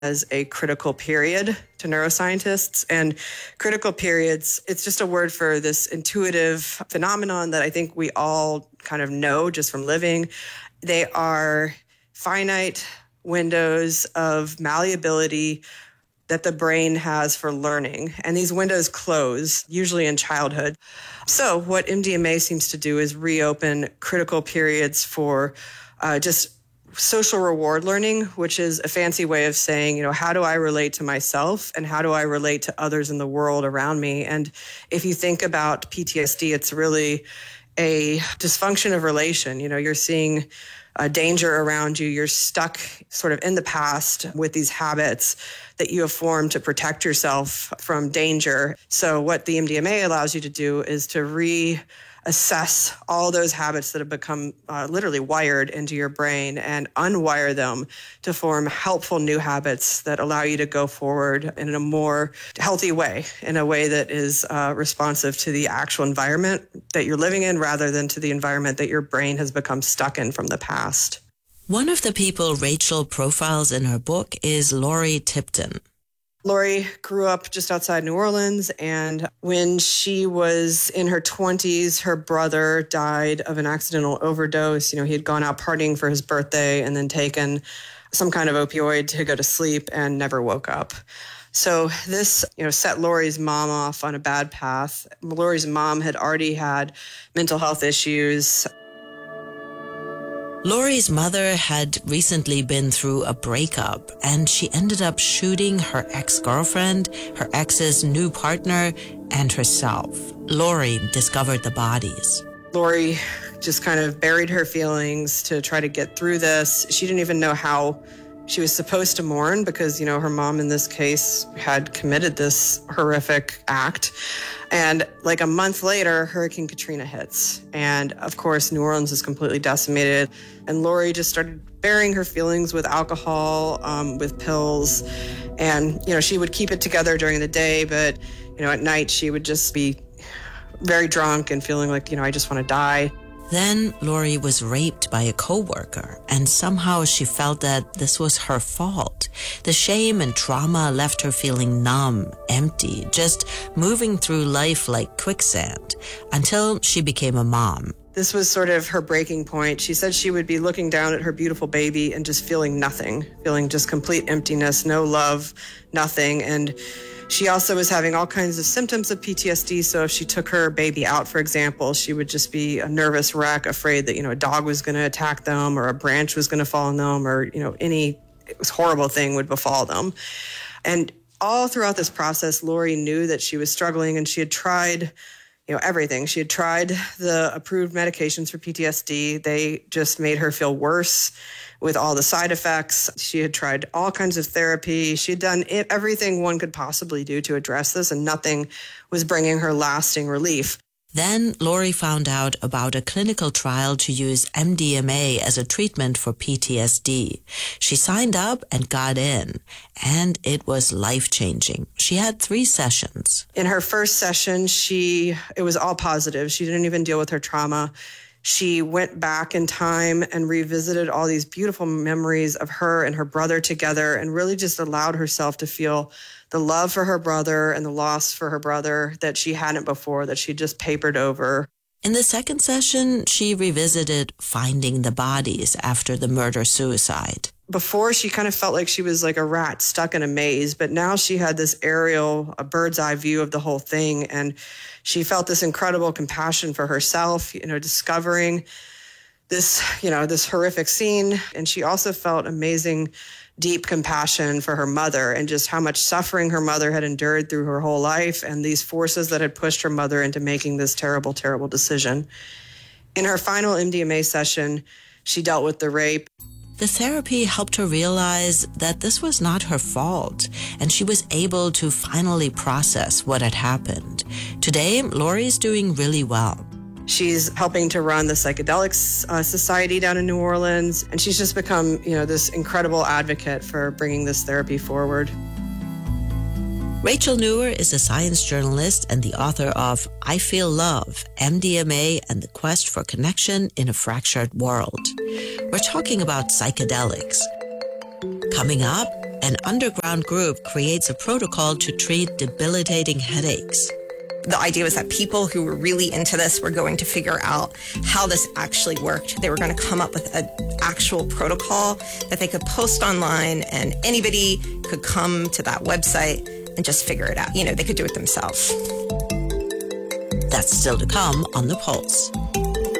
as a critical period to neuroscientists. And critical periods, it's just a word for this intuitive phenomenon that I think we all kind of know just from living. They are finite windows of malleability that the brain has for learning. And these windows close, usually in childhood. So what MDMA seems to do is reopen critical periods for just social reward learning, which is a fancy way of saying, how do I relate to myself and how do I relate to others in the world around me? And if you think about PTSD, it's really a dysfunction of relation. You're seeing danger around you. You're stuck sort of in the past with these habits that you have formed to protect yourself from danger. So what the MDMA allows you to do is to reassess all those habits that have become literally wired into your brain and unwire them to form helpful new habits that allow you to go forward in a more healthy way, in a way that is responsive to the actual environment that you're living in rather than to the environment that your brain has become stuck in from the past. One of the people Rachel profiles in her book is Lori Tipton. Lori grew up just outside New Orleans, and when she was in her 20s, her brother died of an accidental overdose. He had gone out partying for his birthday and then taken some kind of opioid to go to sleep and never woke up. So this, set Lori's mom off on a bad path. Lori's mom had already had mental health issues. Lori's mother had recently been through a breakup, and she ended up shooting her ex-girlfriend, her ex's new partner, and herself. Lori discovered the bodies. Lori just kind of buried her feelings to try to get through this. She didn't even know how she was supposed to mourn because, her mom in this case had committed this horrific act. And like a month later, Hurricane Katrina hits. And of course, New Orleans is completely decimated. And Lori just started burying her feelings with alcohol, with pills. And, she would keep it together during the day, but, at night she would just be very drunk and feeling like, I just want to die. Then Lori was raped by a coworker, and somehow she felt that this was her fault. The shame and trauma left her feeling numb, empty, just moving through life like quicksand, until she became a mom. This was sort of her breaking point. She said she would be looking down at her beautiful baby and just feeling nothing, feeling just complete emptiness, no love, nothing. And she also was having all kinds of symptoms of PTSD. So if she took her baby out, for example, she would just be a nervous wreck, afraid that, a dog was going to attack them or a branch was going to fall on them or, any horrible thing would befall them. And all throughout this process, Lori knew that she was struggling and she had tried everything. She had tried the approved medications for PTSD. They just made her feel worse with all the side effects. She had tried all kinds of therapy. She had done everything one could possibly do to address this, and nothing was bringing her lasting relief. Then Lori found out about a clinical trial to use MDMA as a treatment for PTSD. She signed up and got in, and it was life-changing. She had 3 sessions. In her first session, it was all positive. She didn't even deal with her trauma. She went back in time and revisited all these beautiful memories of her and her brother together and really just allowed herself to feel the love for her brother and the loss for her brother that she hadn't before, that she just papered over. In the second session, she revisited finding the bodies after the murder-suicide. Before, she kind of felt like she was like a rat stuck in a maze, but now she had this aerial, a bird's eye view of the whole thing, and she felt this incredible compassion for herself, discovering this, this horrific scene. And she also felt amazing, deep compassion for her mother and just how much suffering her mother had endured through her whole life and these forces that had pushed her mother into making this terrible, terrible decision. In her final MDMA session, she dealt with the rape. The therapy helped her realize that this was not her fault, and she was able to finally process what had happened. Today, Lori is doing really well. She's helping to run the Psychedelics Society down in New Orleans, and she's just become, this incredible advocate for bringing this therapy forward. Rachel Nuwer is a science journalist and the author of I Feel Love, MDMA and the Quest for Connection in a Fractured World. We're talking about psychedelics. Coming up, an underground group creates a protocol to treat debilitating headaches. The idea was that people who were really into this were going to figure out how this actually worked. They were going to come up with an actual protocol that they could post online, and anybody could come to that website and just figure it out. They could do it themselves. That's still to come on The Pulse.